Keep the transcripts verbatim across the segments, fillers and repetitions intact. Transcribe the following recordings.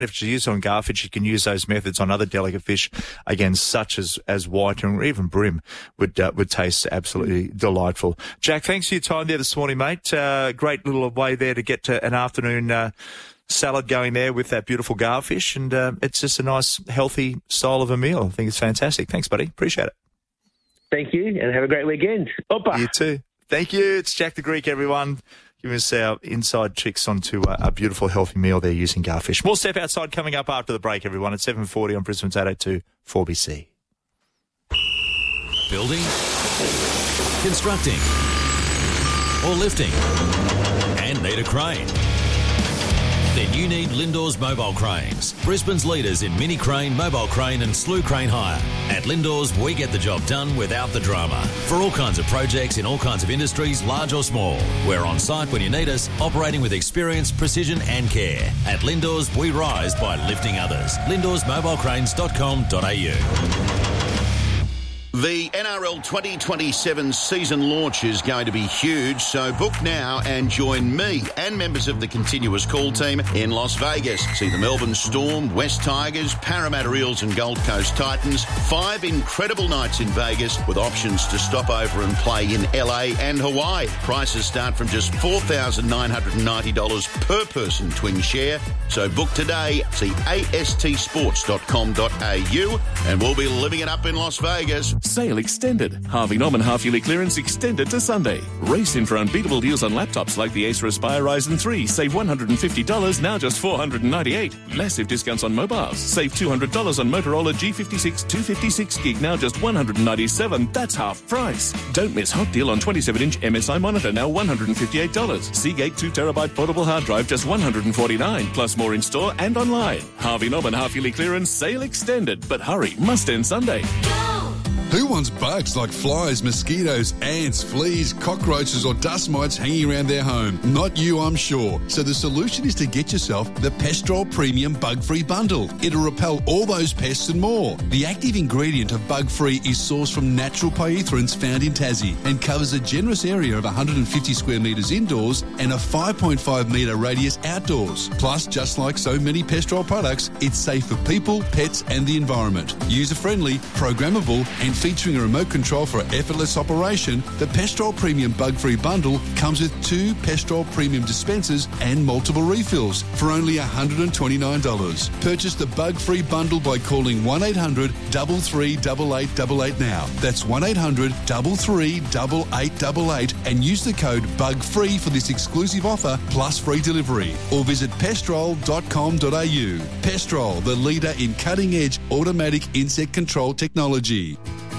If she used on garfish, you can use those methods on other delicate fish, again, such as, as whiting or even bream would uh, would taste absolutely delightful. Jack, thanks for your time there this morning, mate. Uh, great little way there to get to an afternoon uh, salad going there with that beautiful garfish, and uh, it's just a nice, healthy style of a meal. I think it's fantastic. Thanks, buddy. Appreciate it. Thank you, and have a great weekend. Opa. You too. Thank you. It's Jack the Greek, everyone. Give us our inside tricks onto a, a beautiful, healthy meal there using garfish. More Step Outside coming up after the break, everyone, at seven forty on Brisbane's eight eighty-two four B C. Building, constructing, or lifting, and need a crane? Then you need Lindor's Mobile Cranes, Brisbane's leaders in mini crane, mobile crane and slew crane hire. At Lindor's, we get the job done without the drama. For all kinds of projects in all kinds of industries, large or small. We're on site when you need us, operating with experience, precision and care. At Lindor's, we rise by lifting others. lindors mobile cranes dot com dot a u. The N R L twenty twenty-seven season launch is going to be huge, so book now and join me and members of the Continuous Call team in Las Vegas. See the Melbourne Storm, West Tigers, Parramatta Eels and Gold Coast Titans. Five incredible nights in Vegas with options to stop over and play in L A and Hawaii. Prices start from just four thousand nine hundred ninety dollars per person twin share. So book today. See a s t sports dot com dot a u and we'll be living it up in Las Vegas. Sale extended. Harvey Norman half-yearly clearance extended to Sunday. Race in for unbeatable deals on laptops like the Acer Aspire Ryzen three. Save one hundred fifty dollars, now just four hundred ninety-eight dollars. Massive discounts on mobiles. Save two hundred dollars on Motorola G fifty-six two fifty-six gig, now just one hundred ninety-seven dollars. That's half price. Don't miss hot deal on twenty-seven inch M S I monitor, now one hundred fifty-eight dollars. Seagate two terabyte portable hard drive, just one hundred forty-nine dollars. Plus more in store and online. Harvey Norman half-yearly clearance, sale extended. But hurry, must end Sunday. Who wants bugs like flies, mosquitoes, ants, fleas, cockroaches or dust mites hanging around their home? Not you, I'm sure. So the solution is to get yourself the Pestrol Premium Bug-Free Bundle. It'll repel all those pests and more. The active ingredient of Bug-Free is sourced from natural pyrethrins found in Tassie and covers a generous area of one hundred fifty square metres indoors and a five point five metre radius outdoors. Plus, just like so many Pestrol products, it's safe for people, pets and the environment. User-friendly, programmable and featuring a remote control for effortless operation, the Pestrol Premium Bug-Free Bundle comes with two Pestrol Premium dispensers and multiple refills for only one hundred twenty-nine dollars. Purchase the Bug-Free Bundle by calling one eight hundred three three eight eight eight eight now. That's one eight hundred three three eight eight eight eight and use the code BUGFREE for this exclusive offer plus free delivery. Or visit pestrol dot com dot a u. Pestrol, the leader in cutting-edge automatic insect control technology.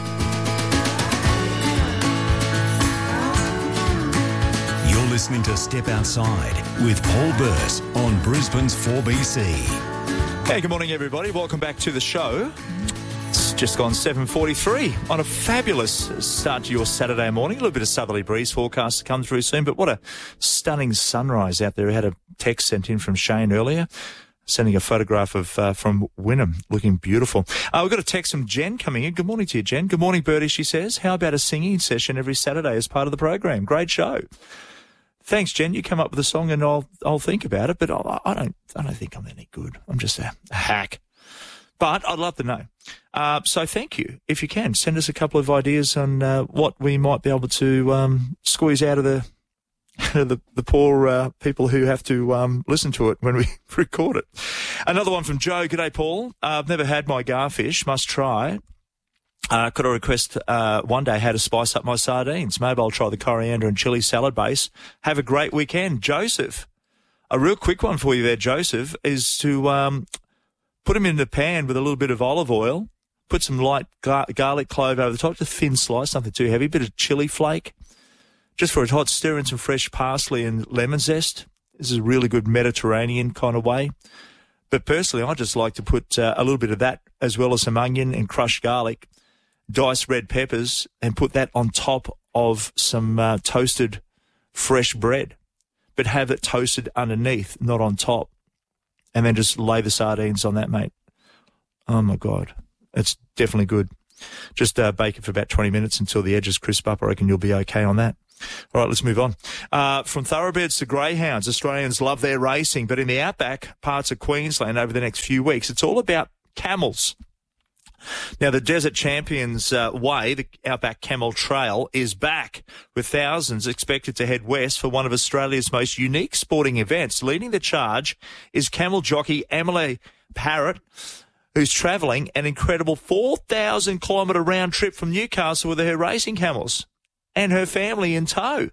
Listening to Step Outside with Paul Burse on Brisbane's four B C. Hey, good morning, everybody. Welcome back to the show. It's just gone seven forty-three on a fabulous start to your Saturday morning. A little bit of southerly breeze forecast to come through soon, but what a stunning sunrise out there. We had a text sent in from Shane earlier, sending a photograph of uh, from Wynnum, looking beautiful. Uh, we've got a text from Jen coming in. Good morning to you, Jen. Good morning, Bertie, she says. How about a singing session every Saturday as part of the program? Great show. Thanks, Jen. You come up with a song and I'll I'll think about it, but I, I don't I don't think I'm any good. I'm just a, a hack. But I'd love to know. Uh, so thank you. If you can, send us a couple of ideas on uh, what we might be able to um, squeeze out of the the, the poor uh, people who have to um, listen to it when we record it. Another one from Joe. G'day, Paul. Uh, I've never had my garfish. Must try. Uh, could I request uh, one day how to spice up my sardines? Maybe I'll try the coriander and chili salad base. Have a great weekend. Joseph, a real quick one for you there, Joseph, is to um, put them in the pan with a little bit of olive oil, put some light gar- garlic clove over the top, just a thin slice, nothing too heavy, bit of chili flake, just for a hot stir in some fresh parsley and lemon zest. This is a really good Mediterranean kind of way. But personally, I just like to put uh, a little bit of that as well as some onion and crushed garlic, diced red peppers, and put that on top of some uh, toasted fresh bread, but have it toasted underneath, not on top. And then just lay the sardines on that, mate. Oh, my God. It's definitely good. Just uh, bake it for about twenty minutes until the edges crisp up. I reckon you'll be okay on that. All right, let's move on. Uh, from thoroughbreds to greyhounds, Australians love their racing, but in the outback parts of Queensland over the next few weeks, it's all about camels. Now, the Desert Champions uh, Way, the Outback Camel Trail, is back, with thousands expected to head west for one of Australia's most unique sporting events. Leading the charge is camel jockey Emily Parrott, who's travelling an incredible four thousand kilometre round trip from Newcastle with her racing camels and her family in tow.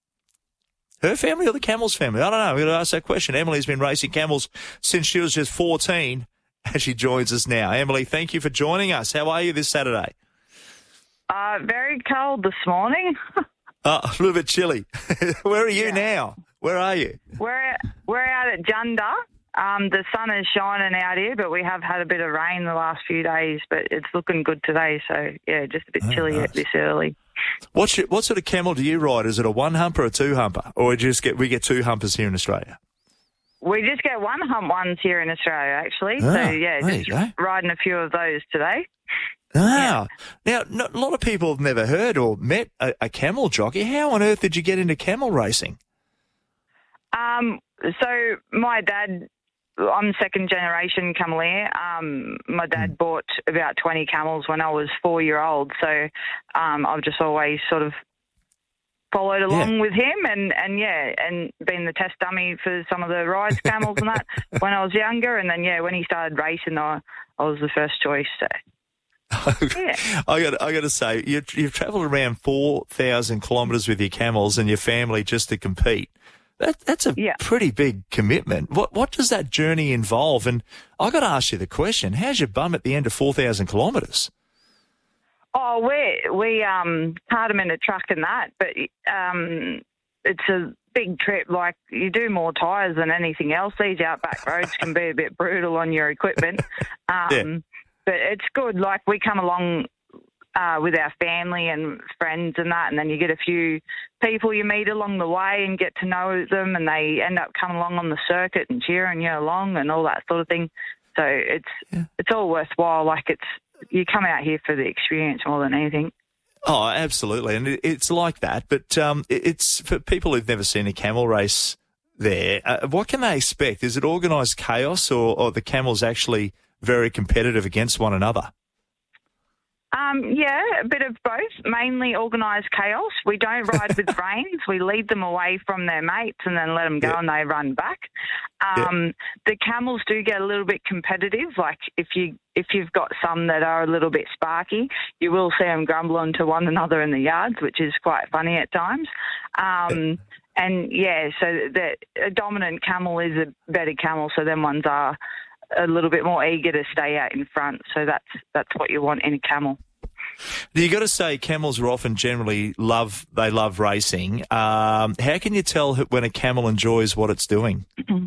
Her family or the camel's family? I don't know. We've got to ask that question. Emily's been racing camels since she was just fourteen. And she joins us now. Emily, thank you for joining us. How are you this Saturday? Uh, very cold this morning. uh, a little bit chilly. Where are you yeah. now? Where are you? We're we're out at Junda. Um, the sun is shining out here, but we have had a bit of rain the last few days, but it's looking good today. So, yeah, just a bit oh, chilly nice. this early. What's your, what sort of camel do you ride? Is it a one-humper or a two-humper? Or do you just get, we get two humpers here in Australia? We just get one hump ones here in Australia, actually. Oh, so, yeah, there just you go. riding a few of those today. Ah. Yeah. Now, not, a lot of people have never heard or met a, a camel jockey. How on earth did you get into camel racing? Um, so my dad, I'm second generation cameleer. Um, my dad mm. bought about twenty camels when I was four year old. So um, I've just always sort of followed along yeah. with him and, and, yeah, and been the test dummy for some of the rides camels and that when I was younger. And then, yeah, when he started racing, I, I was the first choice. So. Yeah. I got, I got to say, you, you've travelled around four thousand kilometres with your camels and your family just to compete. That, that's a yeah. pretty big commitment. What, what does that journey involve? And I got to ask you the question: how's your bum at the end of four thousand kilometres? Oh, we we um cart them in a truck and that, but um, it's a big trip. Like, you do more tyres than anything else. These outback roads can be a bit brutal on your equipment, um, yeah. but it's good. Like, we come along uh, with our family and friends and that, and then you get a few people you meet along the way and get to know them, and they end up coming along on the circuit and cheering you along and all that sort of thing. So it's yeah. it's all worthwhile. Like, it's you come out here for the experience more than anything. Oh, absolutely. And it's like that. But um, it's for people who've never seen a camel race there, uh, what can they expect? Is it organised chaos, or, or the camels actually very competitive against one another? Um, yeah, a bit of both, mainly organised chaos. We don't ride with reins. We lead them away from their mates and then let them go yeah. and they run back. Um, yeah. The camels do get a little bit competitive. Like, if, you, if you've got some that are a little bit sparky, you will see them grumbling to one another in the yards, which is quite funny at times. Um, yeah. And, yeah, so the, a dominant camel is a better camel, so them ones are a little bit more eager to stay out in front. So that's that's what you want in a camel. You got to say, camels are often generally love they love racing. Um, how can you tell when a camel enjoys what it's doing?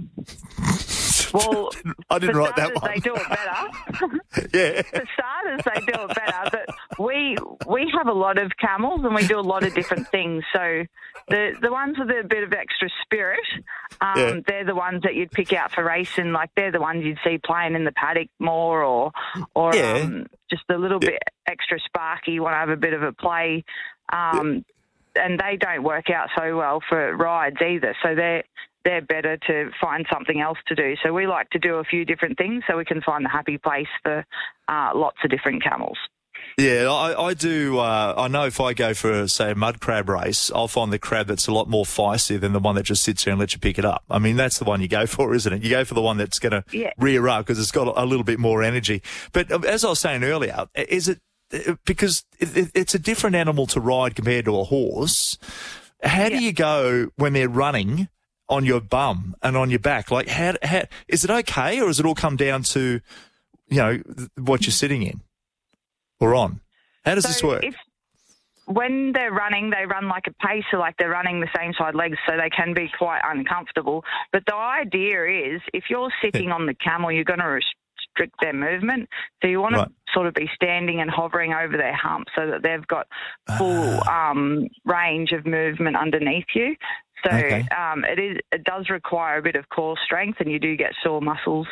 Well, I didn't write that one. They do it better. Yeah. For starters, they do it better. But we we have a lot of camels and we do a lot of different things. So the the ones with a bit of extra spirit, um, yeah. they're the ones that you'd pick out for racing. Like, they're the ones you'd see playing in the paddock more, or or yeah. um, just a little yeah. bit extra sparky, want to have a bit of a play. Um, yeah. And they don't work out so well for rides either. So they're they're better to find something else to do. So we like to do a few different things so we can find the happy place for uh, lots of different camels. Yeah, I, I do. Uh, I know if I go for, say, a mud crab race, I'll find the crab that's a lot more feisty than the one that just sits there and lets you pick it up. I mean, that's the one you go for, isn't it? You go for the one that's going to yeah. rear up because it's got a little bit more energy. But as I was saying earlier, is it because it, it's a different animal to ride compared to a horse? How do yeah. you go when they're running on your bum and on your back? Like, how, how is it okay, or does it all come down to, you know, what you're sitting in or on? How does so this work? If, when they're running, they run like a pacer, like they're running the same side legs, so they can be quite uncomfortable. But the idea is, if you're sitting on the camel, you're going to restrict their movement. So you want right. to sort of be standing and hovering over their hump so that they've got full uh. um, range of movement underneath you. So okay. um, it is. It does require a bit of core strength, and you do get sore muscles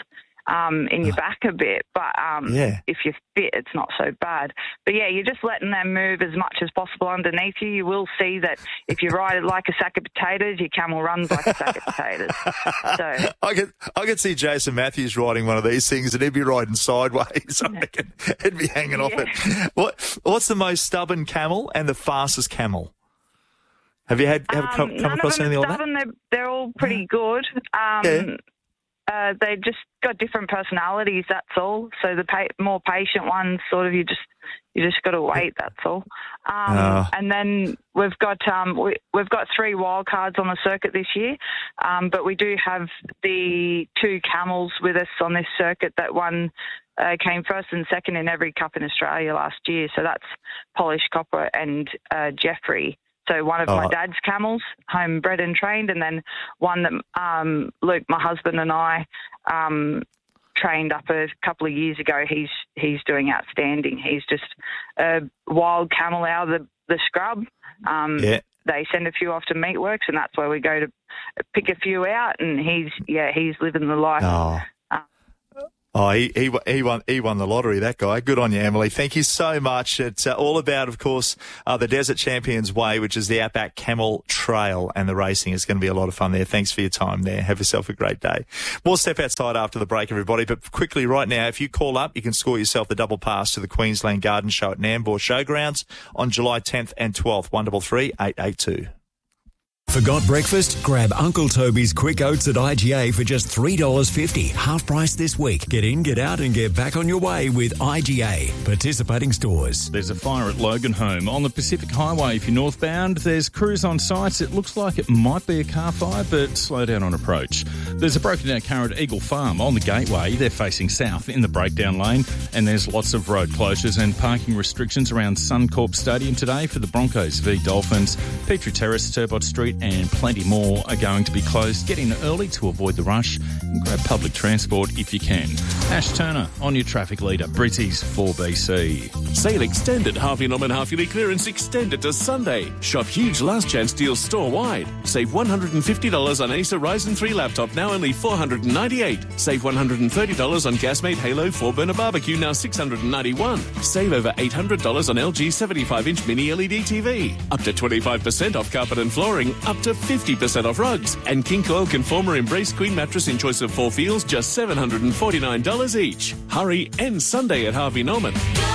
um, in your back a bit. But um, Yeah. if you're fit, it's not so bad. But, yeah, you're just letting them move as much as possible underneath you. You will see that if you ride it like a sack of potatoes, your camel runs like a sack of potatoes. So I could I could see Jason Matthews riding one of these things, and he'd be riding sideways. I reckon he'd be hanging off Yeah. it. What What's the most stubborn camel and the fastest camel? Have you had have Um, come, come none across of them anything are like that? stubborn. They're, they're all pretty good. Um, Yeah. uh, they just got different personalities. That's all. So the pa- more patient ones, sort of, you just you just got to wait. That's all. Um, Oh. And then we've got um, we, we've got three wild cards on the circuit this year, um, but we do have the two camels with us on this circuit that won. Uh, came first and second in every cup in Australia last year. So that's Polished Copper and uh, Jeffrey. So one of Oh. my dad's camels, homebred and trained, and then one that um, Luke, my husband, and I um, trained up a couple of years ago. He's he's doing outstanding. He's just a wild camel out of the, the scrub. Um, Yeah. They send a few off to Meatworks, and that's where we go to pick a few out. And he's yeah, he's living the life. Oh. Oh, he, he he won he won the lottery, that guy. Good on you, Emily. Thank you so much. It's uh, all about, of course, uh, the Desert Champions Way, which is the Outback Camel Trail, and the racing is going to be a lot of fun there. Thanks for your time there. Have yourself a great day. We'll step outside after the break, everybody. But quickly, right now, if you call up, you can score yourself the double pass to the Queensland Garden Show at Nambour Showgrounds on July tenth and twelfth. one three three, eight eight two. Forgot breakfast? Grab Uncle Toby's Quick Oats at I G A for just three dollars fifty. Half price this week. Get in, get out and get back on your way with I G A. Participating stores. There's a fire at Logan Home on the Pacific Highway. If you're northbound, there's crews on site. It looks like it might be a car fire, but slow down on approach. There's a broken down car at Eagle Farm on the Gateway. They're facing south in the breakdown lane, and there's lots of road closures and parking restrictions around Suncorp Stadium today for the Broncos v Dolphins. Petrie Terrace, Turbot Street and plenty more are going to be closed. Get in early to avoid the rush and grab public transport if you can. Ash Turner on your traffic leader, Brizzy's four B C. Sale extended. Harvey Norman half yearly clearance extended to Sunday. Shop huge last chance deals store-wide. Save one hundred fifty dollars on Acer Ryzen three laptop, now only four hundred ninety-eight dollars. Save one hundred thirty dollars on Gasmate Halo four burner barbecue, now six hundred ninety-one dollars. Save over eight hundred dollars on L G seventy-five inch mini L E D T V. Up to twenty-five percent off carpet and flooring. Up to fifty percent off rugs. And King Coil Conformer Embrace Queen mattress in choice of four feels, just seven hundred forty-nine dollars each. Hurry, end Sunday at Harvey Norman.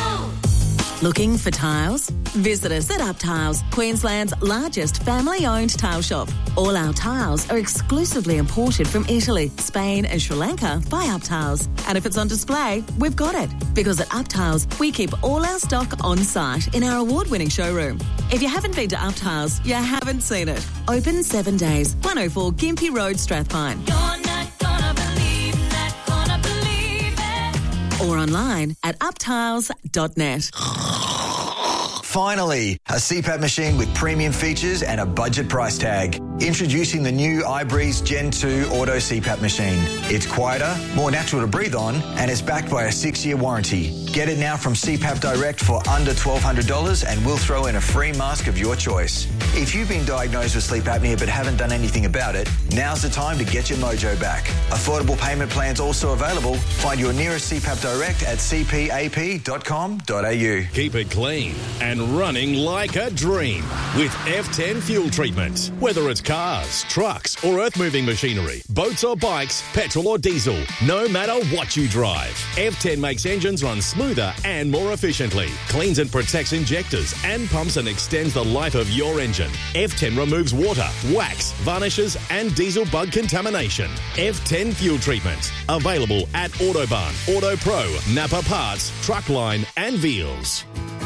Looking for tiles? Visit us at Up Tiles, Queensland's largest family-owned tile shop. All our tiles are exclusively imported from Italy, Spain and Sri Lanka by Up Tiles. And if it's on display, we've got it. Because at Up Tiles, we keep all our stock on site in our award-winning showroom. If you haven't been to Up Tiles, you haven't seen it. Open seven days, one oh four Gympie Road, Strathpine. You're not gonna believe, not gonna believe it. Or online at up tiles dot net. Finally, a C PAP machine with premium features and a budget price tag. Introducing the new iBreeze Gen two Auto C PAP machine. It's quieter, more natural to breathe on, and it's backed by a six-year warranty. Get it now from C PAP Direct for under twelve hundred dollars and we'll throw in a free mask of your choice. If you've been diagnosed with sleep apnea but haven't done anything about it, now's the time to get your mojo back. Affordable payment plans also available. Find your nearest C PAP Direct at c p a p dot com dot a u. Keep it clean and running like a dream with F ten fuel treatment. Whether it's cars, trucks or earth-moving machinery, boats or bikes, petrol or diesel, no matter what you drive, F ten makes engines run smoother and more efficiently, cleans and protects injectors and pumps and extends the life of your engine. F ten removes water, wax, varnishes and diesel bug contamination. F ten fuel treatment. Available at Autobarn, Auto Pro, Napa Parts, Truckline and Veals.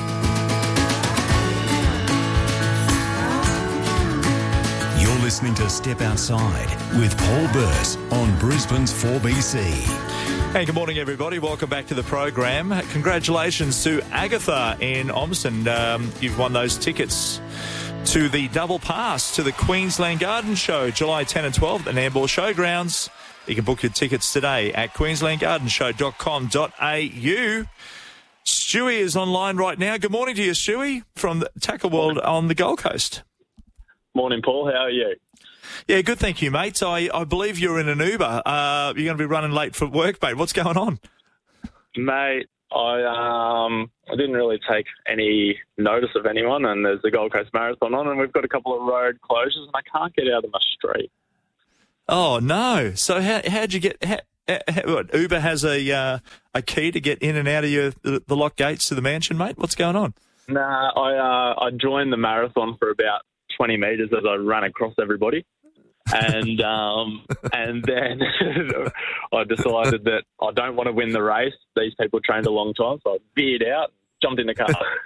You're listening to Step Outside with Paul Burse on Brisbane's four B C. Hey, good morning, everybody. Welcome back to the program. Congratulations to Agatha in Omson. Um, you've won those tickets to the double pass to the Queensland Garden Show, July tenth and twelfth at Nambour Showgrounds. You can book your tickets today at queensland garden show dot com dot a u. Stewie is online right now. Good morning to you, Stewie, from the Tackle World on the Gold Coast. Morning, Paul. How are you? Yeah, good, thank you, mate. I, I believe you're in an Uber. Uh, you're going to be running late for work, mate. What's going on? Mate, I um I didn't really take any notice of anyone, and there's the Gold Coast Marathon on, and we've got a couple of road closures, and I can't get out of my street. Oh, no. So how, how'd you get... How, how, what, Uber has a uh, a key to get in and out of your the, the lock gates to the mansion, mate? What's going on? Nah, I uh, I joined the marathon for about twenty metres as I ran across everybody. And um, and then I decided that I don't want to win the race. These people trained a long time, so I veered out, jumped in the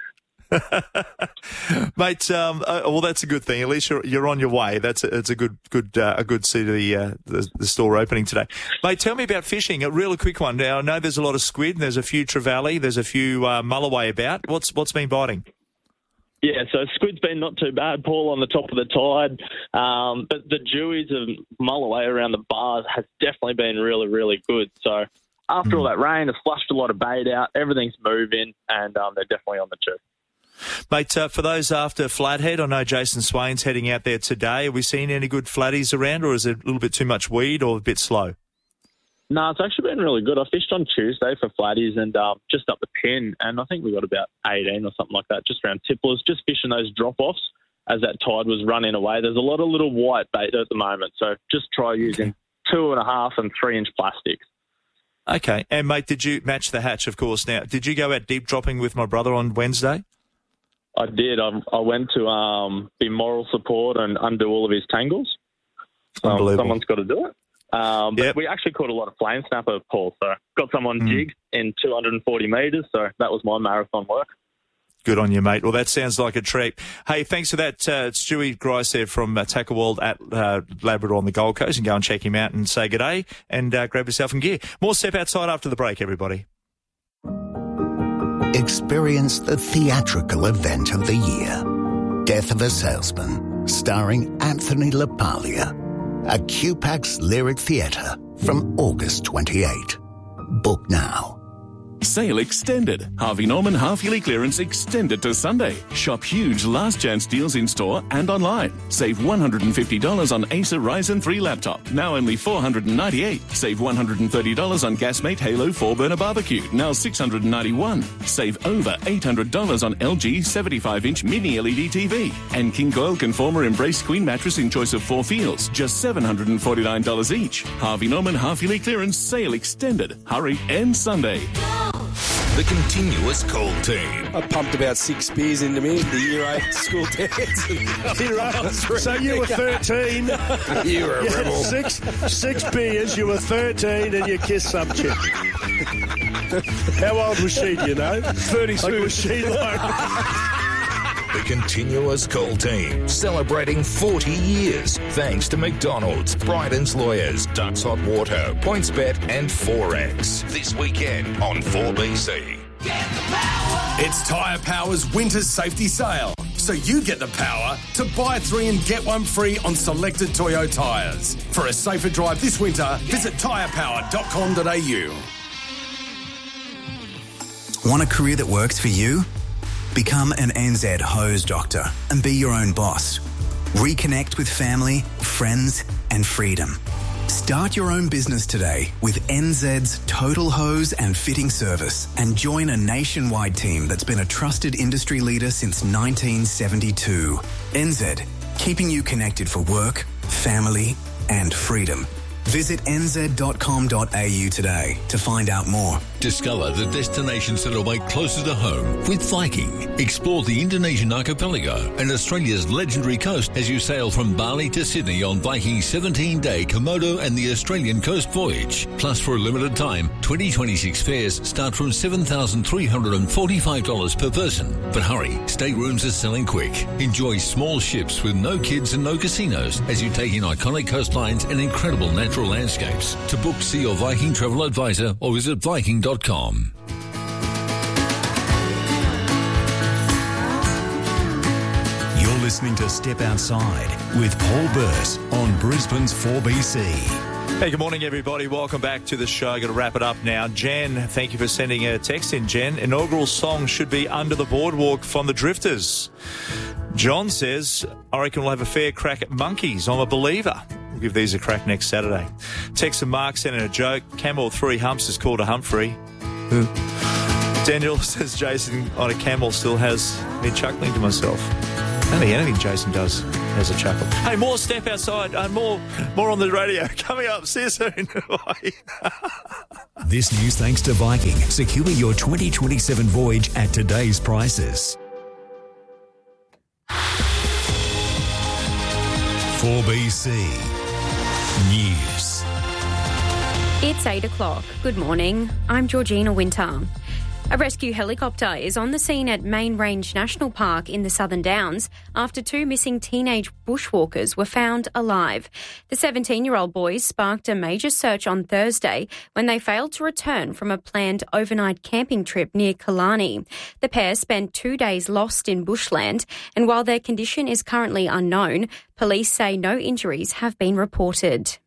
car. Mate, um, uh, well, that's a good thing. At least you're, you're on your way. That's a, it's a good good uh, a good see to the, uh, the the store opening today. Mate, tell me about fishing. A real quick one. Now, I know there's a lot of squid. And there's a few trevally. There's a few uh, mulloway about. What's what's been biting? Yeah, so squid's been not too bad, Paul, on the top of the tide. Um, but the dewies of mulloway around the bars has definitely been really, really good. So after mm. all that rain, it's flushed a lot of bait out. Everything's moving, and um, they're definitely on the chew. Mate, uh, for those after Flathead, I know Jason Swain's heading out there today. Are we seeing any good flatties around, or is it a little bit too much weed or a bit slow? No, it's actually been really good. I fished on Tuesday for flatties and um, just up the pin, and I think we got about eighteen or something like that, just around tipplers, just fishing those drop-offs as that tide was running away. There's a lot of little white bait at the moment, so just try using okay. two and a half and three-inch plastics. Okay, and mate, did you match the hatch, of course, now? Did you go out deep dropping with my brother on Wednesday? I did. I, I went to um, be moral support and undo all of his tangles. Unbelievable. Um, someone's got to do it. Um, but yep. we actually caught a lot of flame snapper, Paul, so got someone mm. jig in two hundred forty metres, so that was my marathon work. Good on you, mate. Well, that sounds like a treat. Hey, thanks for that, uh, Stewie Grice there from uh, Tackle World at uh, Labrador on the Gold Coast, and go and check him out and say good day and uh, grab yourself some gear. More Step Outside after the break, everybody. Experience the theatrical event of the year. Death of a Salesman, starring Anthony LaPaglia. At Q PAX Lyric Theatre from August twenty-eighth. Book now. Sale extended. Harvey Norman half-yearly clearance extended to Sunday. Shop huge last chance deals in store and online. Save one hundred fifty dollars on Acer Ryzen three laptop, now only four hundred ninety-eight dollars. Save one hundred thirty dollars on Gasmate Halo four burner barbecue, now six hundred ninety-one dollars. Save over eight hundred dollars on L G seventy-five inch mini L E D T V. And King Coil Conformer Embrace Queen mattress in choice of four feels, just seven hundred forty-nine dollars each. Harvey Norman half-yearly clearance sale extended. Hurry, end Sunday. The Continuous Call Team. I pumped about six beers into me at the year eight school dance. You're right. So you were thirteen. You were a you had rebel. Six, six beers, you were thirteen, and you kissed some chick. How old was she, do you know? thirty-two. Like, was she like... The Continuous Call Team, celebrating forty years. Thanks to McDonald's, Bryden's Lawyers, Ducks Hot Water, PointsBet, and Forex. This weekend on four B C. It's Tyre Power's Winter Safety Sale, so you get the power to buy three and get one free on selected Toyo tyres. For a safer drive this winter, visit tyre power dot com dot a u. Want a career that works for you? Become an N Z hose doctor and be your own boss. Reconnect with family, friends, and freedom. Start your own business today with N Z's Total Hose and Fitting Service and join a nationwide team that's been a trusted industry leader since nineteen seventy-two. N Z, keeping you connected for work, family, and freedom. Visit n z dot com dot a u today to find out more. Discover the destinations that await closer to home with Viking. Explore the Indonesian archipelago and Australia's legendary coast as you sail from Bali to Sydney on Viking's seventeen-day Komodo and the Australian coast voyage. Plus, for a limited time, twenty twenty-six fares start from seven thousand three hundred forty-five dollars per person. But hurry, staterooms are selling quick. Enjoy small ships with no kids and no casinos as you take in iconic coastlines and incredible natural landscapes. To book, see your Viking travel advisor or visit viking dot com. You're listening to Step Outside with Paul Burse on Brisbane's four B C. Hey, good morning, everybody. Welcome back to the show. Got to wrap it up now. Jen, thank you for sending a text in, Jen. Inaugural song should be Under the Boardwalk from the Drifters. John says, I reckon we'll have a fair crack at monkeys. I'm a believer. We'll give these a crack next Saturday. Tex and Mark sent in a joke. Camel three humps is called a Humphrey. Who? Daniel says Jason on a camel still has me chuckling to myself. I don't think anything Jason does has a chuckle. Hey, more Step Outside and more more on the radio. Coming up. See you soon. Bye. This news thanks to Viking. Secure your twenty twenty-seven voyage at today's prices. four B C News. It's eight o'clock. Good morning. I'm Georgina Winter. A rescue helicopter is on the scene at Main Range National Park in the Southern Downs after two missing teenage bushwalkers were found alive. The seventeen-year-old boys sparked a major search on Thursday when they failed to return from a planned overnight camping trip near Killarney. The pair spent two days lost in bushland, and while their condition is currently unknown, police say no injuries have been reported.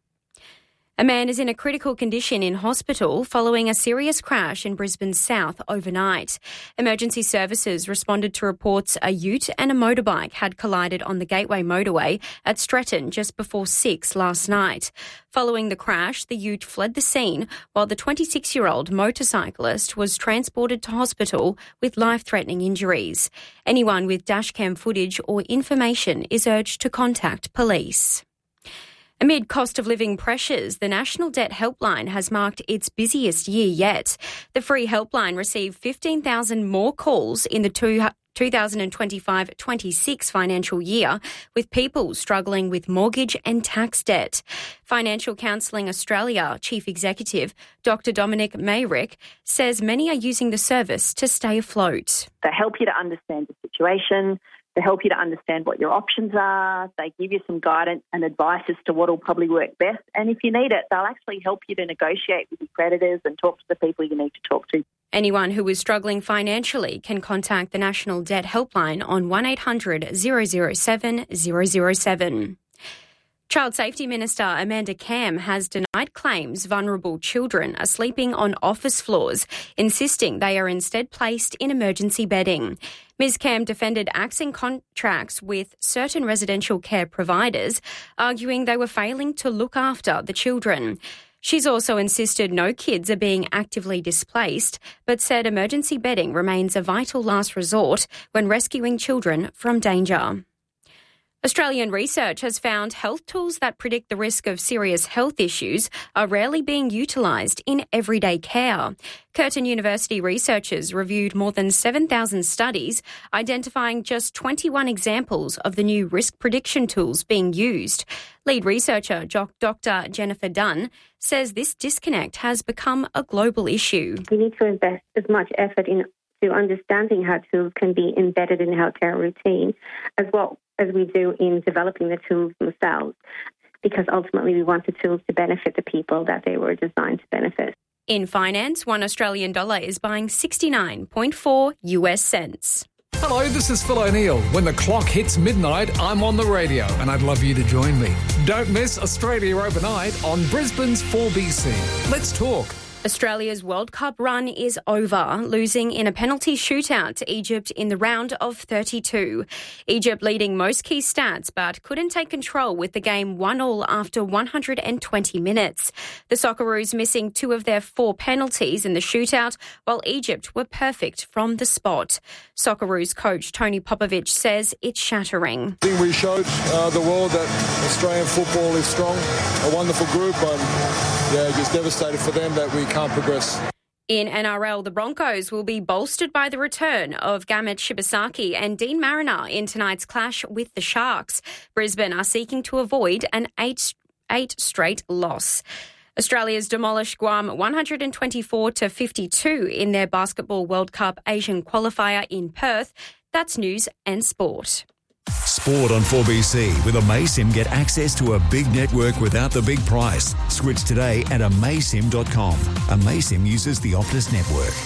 A man is in a critical condition in hospital following a serious crash in Brisbane South overnight. Emergency services responded to reports a ute and a motorbike had collided on the Gateway motorway at Stretton just before six last night. Following the crash, the ute fled the scene while the twenty-six-year-old motorcyclist was transported to hospital with life-threatening injuries. Anyone with dashcam footage or information is urged to contact police. Amid cost of living pressures, the National Debt Helpline has marked its busiest year yet. The free helpline received fifteen thousand more calls in the two twenty twenty-five twenty-six financial year, with people struggling with mortgage and tax debt. Financial Counselling Australia Chief Executive Doctor Dominic Mayrick says many are using the service to stay afloat. They help you to understand the situation. They help you to understand what your options are. They give you some guidance and advice as to what will probably work best. And if you need it, they'll actually help you to negotiate with your creditors and talk to the people you need to talk to. Anyone who is struggling financially can contact the National Debt Helpline on one eight hundred zero zero seven zero zero seven. Child Safety Minister Amanda Cam has denied claims vulnerable children are sleeping on office floors, insisting they are instead placed in emergency bedding. Miz Cam defended axing contracts with certain residential care providers, arguing they were failing to look after the children. She's also insisted no kids are being actively displaced, but said emergency bedding remains a vital last resort when rescuing children from danger. Australian research has found health tools that predict the risk of serious health issues are rarely being utilised in everyday care. Curtin University researchers reviewed more than seven thousand studies, identifying just twenty-one examples of the new risk prediction tools being used. Lead researcher Doctor Jennifer Dunn says this disconnect has become a global issue. We need to invest as much effort into understanding how tools can be embedded in healthcare routine as well as we do in developing the tools themselves, because ultimately we want the tools to benefit the people that they were designed to benefit. In finance, one Australian dollar is buying sixty-nine point four U S cents. Hello, this is Phil O'Neill. When the clock hits midnight, I'm on the radio and I'd love you to join me. Don't miss Australia Overnight on Brisbane's four B C. Let's talk. Australia's World Cup run is over, losing in a penalty shootout to Egypt in the round of thirty-two. Egypt leading most key stats, but couldn't take control with the game one all after one hundred twenty minutes. The Socceroos missing two of their four penalties in the shootout, while Egypt were perfect from the spot. Socceroos coach Tony Popovic says it's shattering. I think we showed uh, the world that Australian football is strong, a wonderful group, and yeah, just devastated for them that we can't progress. In N R L, the Broncos will be bolstered by the return of Gamut Shibasaki and Dean Mariner in tonight's clash with the Sharks. Brisbane are seeking to avoid an eight, eight straight loss. Australia's demolished Guam one hundred twenty-four to fifty-two in their Basketball World Cup Asian qualifier in Perth. That's news and sport. Sport on four B C. With Amaysim, get access to a big network without the big price. Switch today at amaysim dot com. Amaysim uses the Optus network.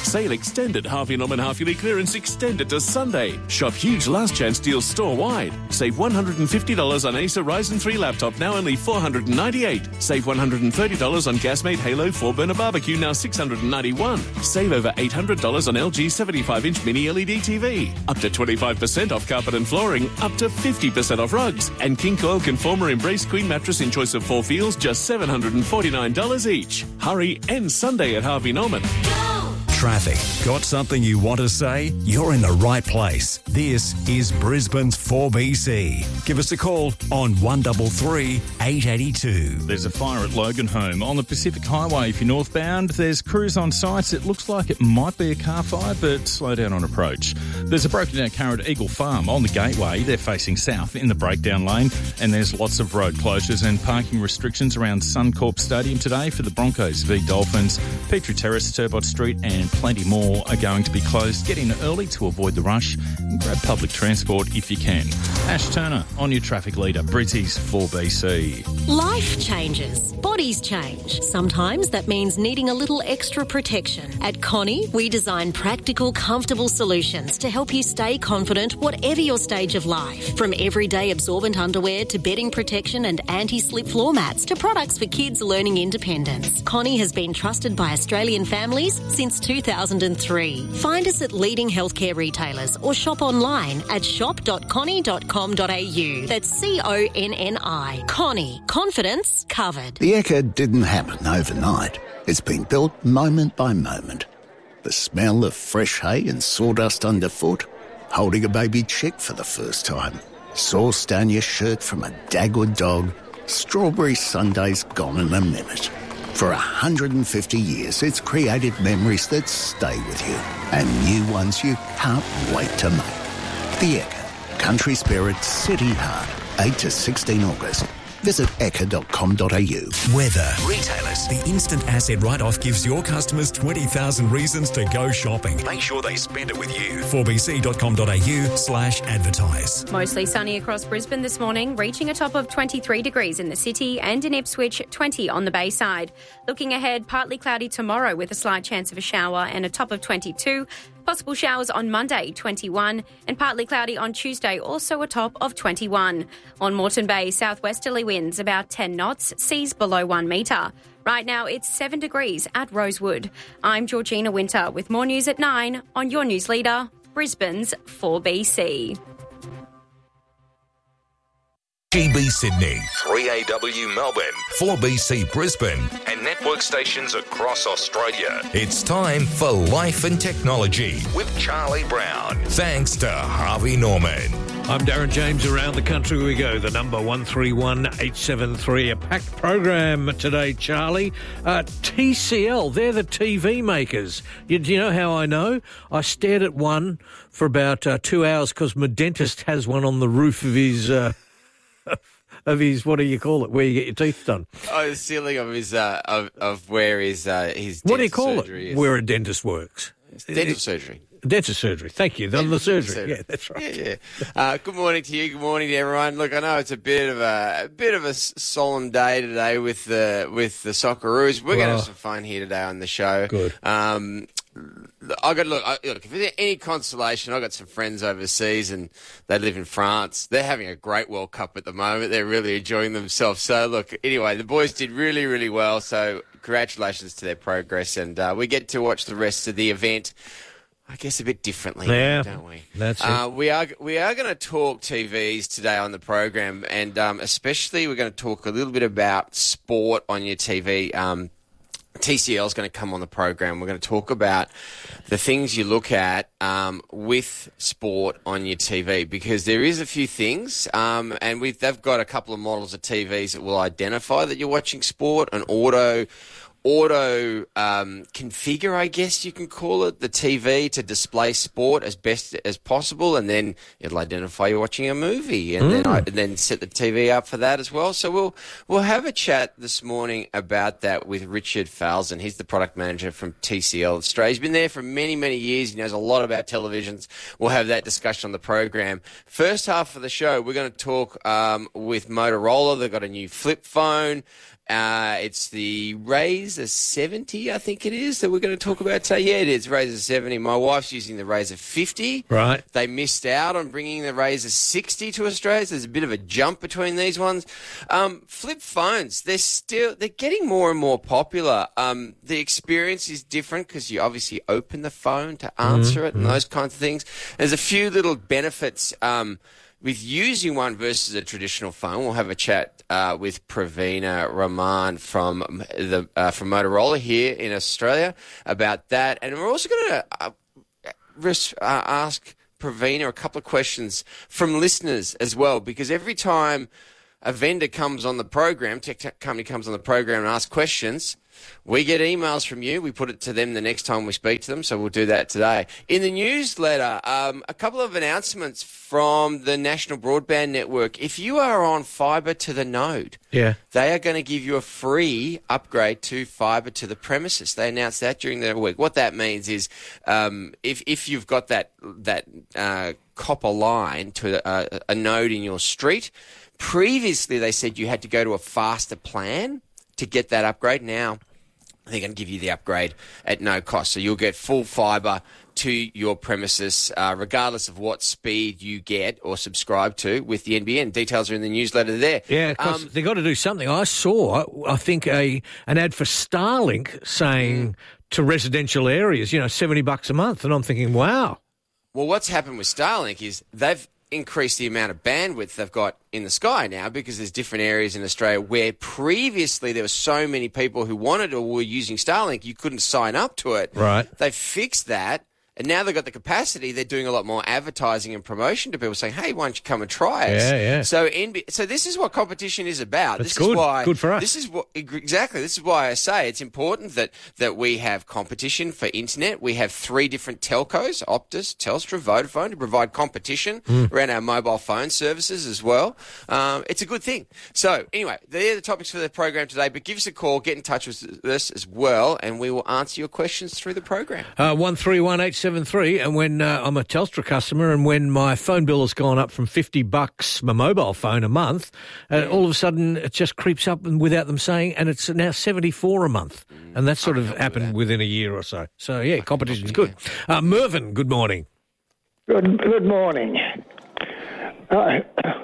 Sale extended. Harvey Norman half-yearly clearance extended to Sunday. Shop huge last chance deals store-wide. Save one hundred fifty dollars on Acer Ryzen three laptop, now only four hundred ninety-eight dollars. Save one hundred thirty dollars on Gasmate Halo four-burner barbecue, now six hundred ninety-one dollars. Save over eight hundred dollars on L G seventy-five inch mini L E D T V. Up to twenty-five percent off carpet and flooring. Up to fifty percent off rugs. And King Coil Conformer Embrace Queen mattress in choice of four feels, just seven hundred forty-nine dollars each. Hurry, end Sunday at Harvey Norman. Traffic. Got something you want to say? You're in the right place. This is Brisbane's four B C. Give us a call on one three three, eight eight two. There's a fire at Logan Home on the Pacific Highway. If you're northbound, there's crews on site. It looks like it might be a car fire, but slow down on approach. There's a broken down car at Eagle Farm on the Gateway. They're facing south in the breakdown lane, and there's lots of road closures and parking restrictions around Suncorp Stadium today for the Broncos v Dolphins. Petrie Terrace, Turbot Street and plenty more are going to be closed. Get in early to avoid the rush and grab public transport if you can. Ash Turner on your traffic leader, Brizzy's four B C. Life changes. Bodies change. Sometimes that means needing a little extra protection. At Connie, we design practical, comfortable solutions to help you stay confident whatever your stage of life. From everyday absorbent underwear to bedding protection and anti-slip floor mats to products for kids learning independence. Connie has been trusted by Australian families since two thousand three. Find us at leading healthcare retailers or shop online at shop dot connie dot com dot a u. That's C O N N I. Connie. Confidence covered. The Ekka didn't happen overnight. It's been built moment by moment. The smell of fresh hay and sawdust underfoot, holding a baby chick for the first time, sauce down your shirt from a Dagwood dog, strawberry sundaes gone in a minute. For one hundred fifty years, it's created memories that stay with you and new ones you can't wait to make. The Ekka, Country Spirit, City Heart, eight to sixteen August. Visit ekka dot com dot a u. Weather. Retailers. The instant asset write-off gives your customers twenty thousand reasons to go shopping. Make sure they spend it with you. four b c dot com dot a u slash advertise. Mostly sunny across Brisbane this morning, reaching a top of twenty-three degrees in the city and in Ipswich, twenty on the Bayside. Looking ahead, partly cloudy tomorrow with a slight chance of a shower and a top of twenty-two. Possible showers on Monday, twenty-one, and partly cloudy on Tuesday, also a top of twenty-one. On Moreton Bay, southwesterly winds about ten knots, seas below one metre. Right now, it's seven degrees at Rosewood. I'm Georgina Winter with more news at nine on your news leader, Brisbane's four B C. G B Sydney, three A W Melbourne, four B C Brisbane, and network stations across Australia. It's time for Life and Technology with Charlie Brown. Thanks to Harvey Norman. I'm Darren James. Around the country we go. The number one three one, eight seven three. A packed program today, Charlie. Uh, T C L, they're the T V makers. You, do you know how I know? I stared at one for about uh, two hours because my dentist has one on the roof of his... Uh, of his, what do you call it, where you get your teeth done? Oh, the ceiling of his, uh, of, of where his, uh, his what do you call surgery it? is. Where a dentist works. Dental surgery. Dental surgery. Thank you. The, the surgery. Yeah, that's right. Yeah, yeah. Uh, good morning to you. Good morning to everyone. Look, I know it's a bit of a, a bit of a solemn day today with the with the Socceroos. We're going to have some fun here today on the show. Good. Um, I got look. I, look, if there's any consolation, I got some friends overseas, and they live in France. They're having a great World Cup at the moment. They're really enjoying themselves. So, look. Anyway, the boys did really, really well. So, congratulations to their progress, and uh, we get to watch the rest of the event. I guess a bit differently, yeah, don't we? That's it. Uh, we are we are going to talk T Vs today on the program, and um, especially we're going to talk a little bit about sport on your T V. Um, T C L is going to come on the program. We're going to talk about the things you look at um, with sport on your T V, because there is a few things, um, and we've, they've got a couple of models of T Vs that will identify that you're watching sport, an auto. Auto um, configure, I guess you can call it, the T V to display sport as best as possible, and then it'll identify you're watching a movie, and mm. then I, and then set the T V up for that as well. So we'll we'll have a chat this morning about that with Richard Falzon. He's the product manager from T C L Australia. He's been there for many many years. He knows a lot about televisions. We'll have that discussion on the program. First half of the show, we're going to talk um, with Motorola. They've got a new flip phone. Uh, it's the Razr Razor seventy, I think it is, that we're going to talk about today. Yeah, it is, Razor seventy. My wife's using the Razor fifty. Right. They missed out on bringing the Razor sixty to Australia, so there's a bit of a jump between these ones. Um, flip phones, they're still, they're getting more and more popular. Um, the experience is different because you obviously open the phone to answer Mm-hmm. it and those kinds of things. There's a few little benefits um, with using one versus a traditional phone. We'll have a chat uh, with Pravina Rahman from the uh, from Motorola here in Australia about that, and we're also going to uh, res- uh, ask Pravina a couple of questions from listeners as well, because every time a vendor comes on the program, tech company comes on the program and asks questions, we get emails from you. We put it to them the next time we speak to them, so we'll do that today. In the newsletter, um, a couple of announcements from the National Broadband Network. If you are on fibre to the node, Yeah. they are going to give you a free upgrade to fibre to the premises. They announced that during the week. What that means is um, if if you've got that, that uh, copper line to a, a node in your street, previously they said you had to go to a faster plan to get that upgrade. Now they're going to give you the upgrade at no cost. So you'll get full fibre to your premises, uh, regardless of what speed you get or subscribe to with the N B N. Details are in the newsletter there. Yeah, because Um, they've got to do something. I saw, I think, a an ad for Starlink saying to residential areas, you know, seventy bucks a month. And I'm thinking, wow. Well, what's happened with Starlink is they've increased the amount of bandwidth they've got in the sky now, because there's different areas in Australia where previously there were so many people who wanted or were using Starlink, you couldn't sign up to it. Right. They've fixed that. And now they've got the capacity. They're doing a lot more advertising and promotion to people, saying, "Hey, why don't you come and try us?" Yeah, yeah. So, N B- so this is what competition is about. That's this good. Is why, Good for us. This is what exactly. This is why I say it's important that that we have competition for internet. We have three different telcos: Optus, Telstra, Vodafone, to provide competition Mm. around our mobile phone services as well. Um, it's a good thing. So, anyway, they're the topics for the program today. But give us a call, get in touch with us as well, and we will answer your questions through the program. Uh, one three one eight seven three, and when uh, I'm a Telstra customer, and when my phone bill has gone up from fifty bucks, my mobile phone a month, uh, all of a sudden it just creeps up and without them saying, and it's now seventy-four a month. And that sort of happened within a year or so. So, yeah, competition's good. Uh, Mervyn, good morning. Good, good morning. Uh,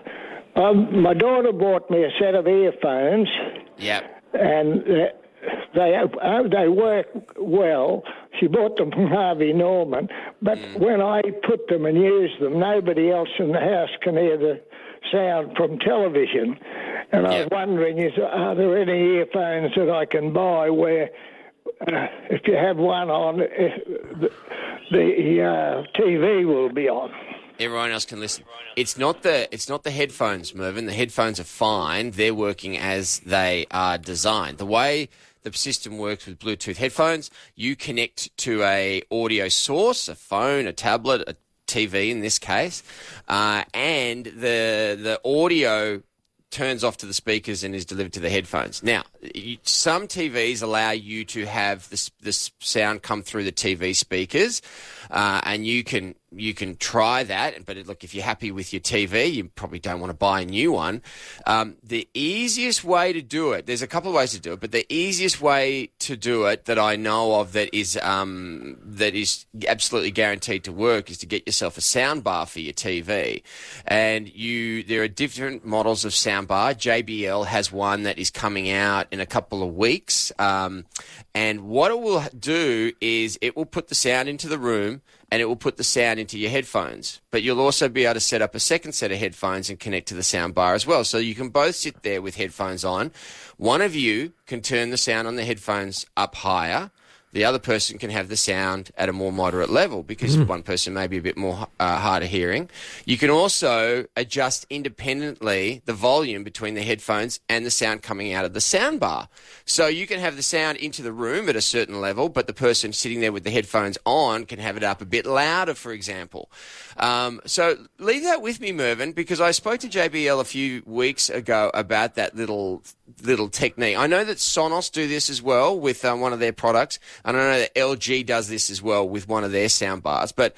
um, my daughter bought me a set of earphones. Yep. And they, they, uh, they work well. She bought them from Harvey Norman. But Mm. when I put them and use them, nobody else in the house can hear the sound from television. And I was wondering, is, are there any earphones that I can buy where uh, if you have one on, uh, the, the uh, T V will be on? Everyone else can listen. It's not the it's not the headphones, Mervyn. The headphones are fine. They're working as they are designed. The way the system works with Bluetooth headphones, you connect to a audio source, a phone, a tablet, a T V in this case, uh, and the the audio turns off to the speakers and is delivered to the headphones. Now, you, some T Vs allow you to have this this sound come through the T V speakers, uh, and you can you can try that. But look, if you're happy with your T V, you probably don't want to buy a new one. Um, the easiest way to do it, there's a couple of ways to do it, but the easiest way to do it that I know of that is um, that is absolutely guaranteed to work is to get yourself a sound bar for your T V. And you, there are different models of sound bar. J B L has one that is coming out in a couple of weeks. Um, and what it will do is it will put the sound into the room and it will put the sound into your headphones. But you'll also be able to set up a second set of headphones and connect to the sound bar as well. So you can both sit there with headphones on. One of you can turn the sound on the headphones up higher. The other person can have the sound at a more moderate level because Mm. one person may be a bit more uh, hard of hearing. You can also adjust independently the volume between the headphones and the sound coming out of the sound bar. So you can have the sound into the room at a certain level, but the person sitting there with the headphones on can have it up a bit louder, for example. Um, so leave that with me, Mervyn, because I spoke to J B L a few weeks ago about that little little technique. I know that Sonos do this as well with um, one of their products, and I know that L G does this as well with one of their sound bars. But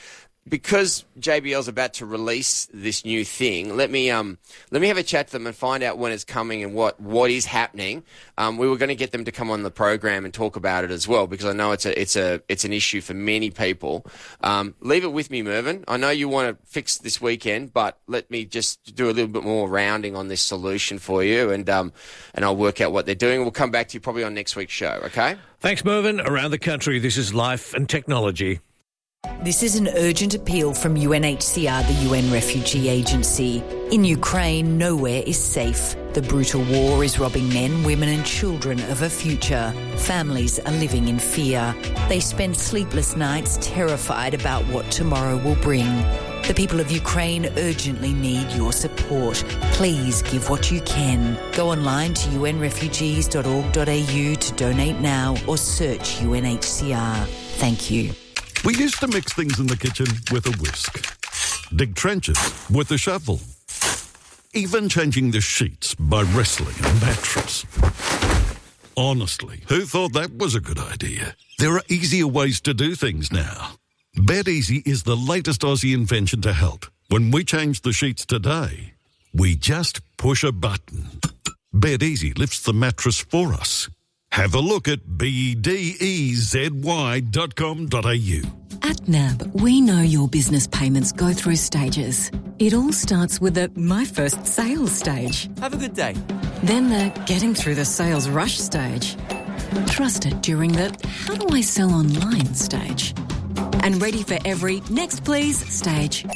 because J B L's about to release this new thing, let me um let me have a chat to them and find out when it's coming and what, what is happening. Um, we were going to get them to come on the program and talk about it as well, because I know it's a it's a it's an issue for many people. Um, leave it with me, Mervyn. I know you want to fix this weekend, but let me just do a little bit more rounding on this solution for you, and um and I'll work out what they're doing. We'll come back to you probably on next week's show. Okay. Thanks, Mervyn. Around the country, this is Life and Technology. This is an urgent appeal from U N H C R, the U N Refugee Agency. In Ukraine, nowhere is safe. The brutal war is robbing men, women and children of a future. Families are living in fear. They spend sleepless nights terrified about what tomorrow will bring. The people of Ukraine urgently need your support. Please give what you can. Go online to u n refugees dot org dot a u to donate now or search U N H C R. Thank you. We used to mix things in the kitchen with a whisk, dig trenches with a shovel, even changing the sheets by wrestling a mattress. Honestly, who thought that was a good idea? There are easier ways to do things now. BedEasy is the latest Aussie invention to help. When we change the sheets today, we just push a button. BedEasy lifts the mattress for us. Have a look at b d e z y dot com dot a u. At N A B, we know your business payments go through stages. It all starts with the My First Sales stage. Have a good day. Then the Getting Through the Sales Rush stage. Trusted during the How do I sell online stage. And ready for every Next Please stage.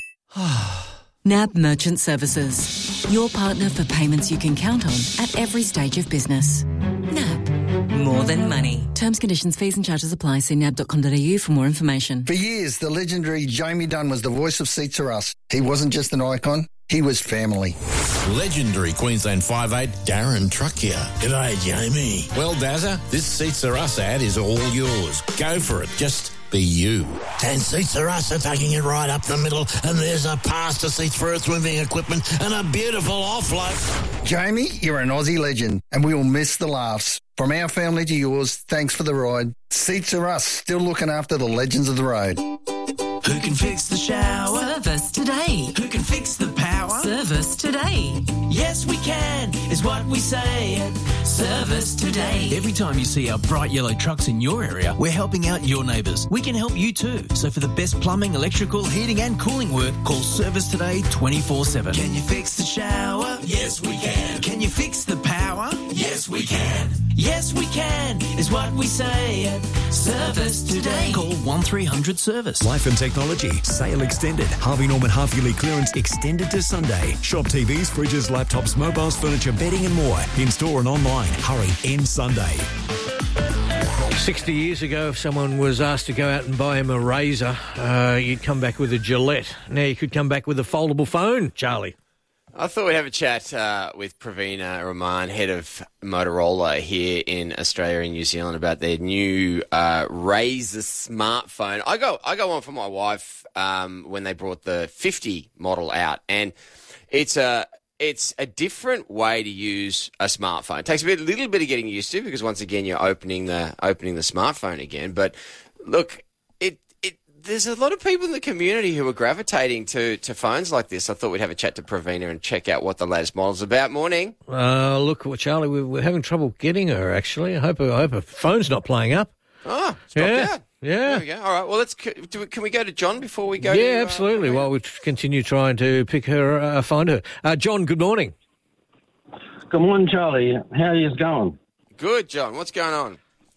N A B Merchant Services. Your partner for payments you can count on at every stage of business. N A B. More than money. Terms, conditions, fees and charges apply. See n a b dot com dot a u for more information. For years, the legendary Jamie Dunn was the voice of Seats Are Us. He wasn't just an icon, he was family. Legendary Queensland five eight Darren Truckier. G'day, Jamie. Well, Dazza, this Seats Are Us ad is all yours. Go for it. Just be you. And Seats Are Us are taking it right up the middle, and there's a pass to seats for earth moving equipment and a beautiful offload. Jamie, you're an Aussie legend, and we will miss the laughs. From our family to yours, thanks for the ride. Seats Are Us, still looking after the legends of the road. Who can fix the shower? Service today. Who can fix the power? Service today. Yes, we can, is what we say at Service Today. Every time you see our bright yellow trucks in your area, we're helping out your neighbours. We can help you too. So for the best plumbing, electrical, heating and cooling work, call Service Today twenty-four seven. Can you fix the shower? Yes, we can. Can you fix the power? Yes, we can. Yes, we can, is what we say at Service Today. Call one three hundred service. Life and Technology. Sale extended. Harvey Norman half-yearly clearance extended to Sunday. Shop T Vs, fridges, laptops, mobiles, furniture, bedding and more. In-store and online. Hurry, end Sunday. sixty years ago, if someone was asked to go out and buy him a razor, uh, you'd come back with a Gillette. Now you could come back with a foldable phone, Charlie. I thought we'd have a chat uh, with Pravina Rahman, head of Motorola here in Australia and New Zealand, about their new uh, Razr smartphone. I got I got one for my wife um, when they brought the fifty model out, and it's a it's a different way to use a smartphone. It takes a bit, little bit of getting used to, because once again you're opening the opening the smartphone again. But look, there's a lot of people in the community who are gravitating to, to phones like this. I thought we'd have a chat to Pravina and check out what the latest model's about. Morning. Uh, look, well, Charlie, we're, we're having trouble getting her, actually. I hope, I hope her phone's not playing up. Oh, it's yeah, dropped out. Yeah. There we go. All right, well, let's. Do we, can we go to John before we go Yeah, to... Yeah, absolutely, uh, while we continue trying to pick her, uh, find her. Uh, John, good morning. Good morning, Charlie. How are you going? Good, John. What's going on?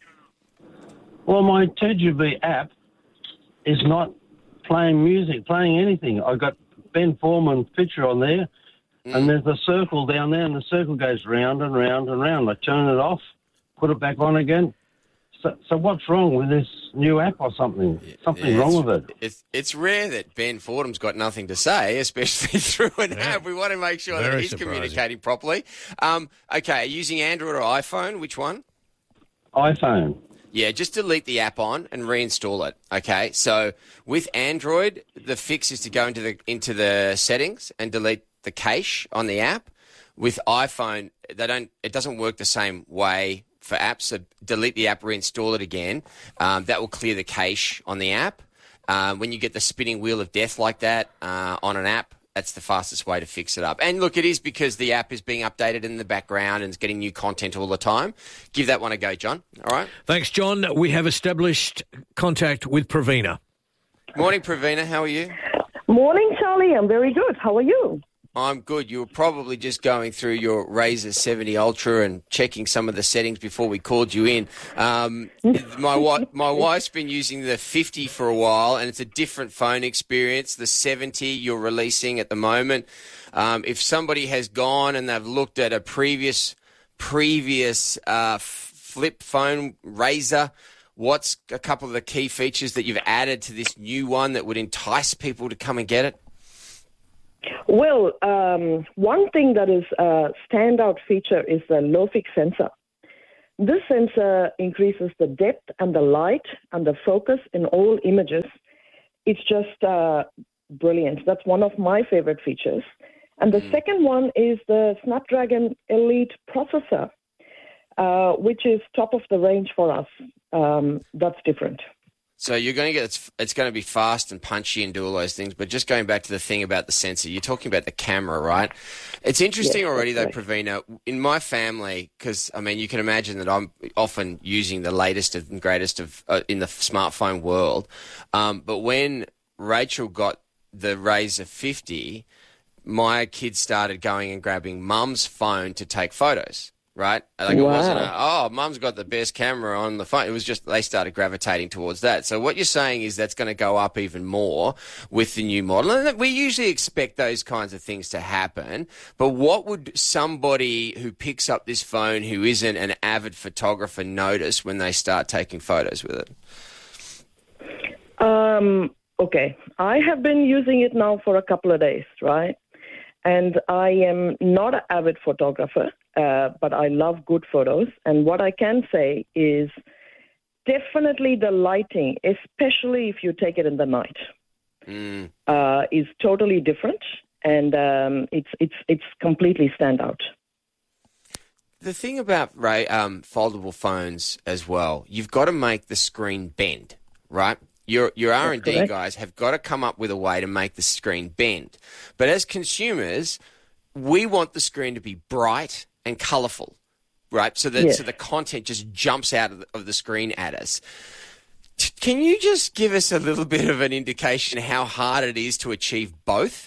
Well, my two G B app is not playing music, playing anything. I got Ben Foreman's picture on there, mm. and there's a circle down there, and the circle goes round and round and round. I turn it off, put it back on again. So, so what's wrong with this new app or something? Something yeah, wrong with it. It's it's rare that Ben Fordham's got nothing to say, especially through an yeah. app. We want to make sure Very that he's surprising. communicating properly. Um, okay, using Android or iPhone, which one? iPhone. Yeah, just delete the app on and reinstall it. Okay, so with Android, the fix is to go into the into the settings and delete the cache on the app. With iPhone, they don't. It doesn't work the same way for apps. So delete the app, reinstall it again. Um, that will clear the cache on the app. Uh, when you get the spinning wheel of death like that uh, on an app, that's the fastest way to fix it up. And look, it is because the app is being updated in the background and is getting new content all the time. Give that one a go, John. All right? Thanks, John. We have established contact with Pravina. Morning, Pravina. How are you? Morning, Charlie. I'm very good. How are you? I'm good. You were probably just going through your Razer seventy Ultra and checking some of the settings before we called you in. Um, my wi- my wife's been using the fifty for a while, and it's a different phone experience. The seventy you're releasing at the moment. Um, if somebody has gone and they've looked at a previous previous uh, flip phone Razer, what's a couple of the key features that you've added to this new one that would entice people to come and get it? Well, um, one thing that is a standout feature is the low-fix sensor. This sensor increases the depth and the light and the focus in all images. It's just uh, brilliant. That's one of my favorite features. And the mm. second one is the Snapdragon Elite processor, uh, which is top of the range for us. Um, that's different. So you're going to get it's, it's going to be fast and punchy and do all those things. But just going back to the thing about the sensor, you're talking about the camera, right? It's interesting yes, already, though, right. Pravina. In my family, because I mean, you can imagine that I'm often using the latest and greatest of uh, in the smartphone world. Um, but when Rachel got the Razer fifty, my kids started going and grabbing Mum's phone to take photos. Right? Like wow. It wasn't, a, oh, Mum's got the best camera on the phone. It was just they started gravitating towards that. So what you're saying is that's going to go up even more with the new model. And we usually expect those kinds of things to happen. But what would somebody who picks up this phone who isn't an avid photographer notice when they start taking photos with it? Um, okay. I have been using it now for a couple of days, right? And I am not an avid photographer. Uh, but I love good photos. And what I can say is definitely the lighting, especially if you take it in the night, mm. uh, is totally different. And um, it's it's it's completely standout. The thing about Ray, um, foldable phones as well, you've got to make the screen bend, right? Your your R and D guys have got to come up with a way to make the screen bend. But as consumers, we want the screen to be bright and colourful, right? So that yes. so the content just jumps out of the, of the screen at us. T- can you just give us a little bit of an indication how hard it is to achieve both?